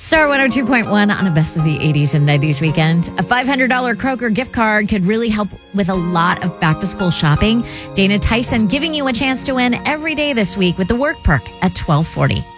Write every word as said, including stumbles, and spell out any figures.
Star one oh two point one on a best of the eighties and nineties weekend. A five hundred dollars Kroger gift card could really help with a lot of back-to-school shopping. Dana Tyson giving you a chance to win every day this week with the work perk at twelve forty.